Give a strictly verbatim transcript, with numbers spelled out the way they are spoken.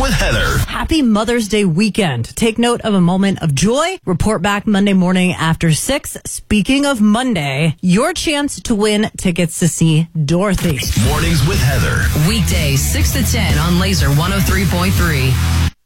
with Heather. Happy Mother's Day weekend. Take note of a moment of joy. Report back Monday morning after six. Speaking of Monday, your chance to win tickets to see Dorothy. Mornings with Heather. Weekdays six to ten on Laser one oh three point three.